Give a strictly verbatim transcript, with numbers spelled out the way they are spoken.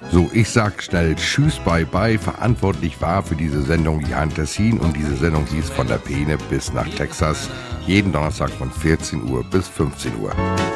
So, ich sag schnell Tschüss, bye bye. Verantwortlich war für diese Sendung Jan Tessin und diese Sendung hieß Von der Peene bis nach Texas. Jeden Donnerstag von vierzehn Uhr bis fünfzehn Uhr.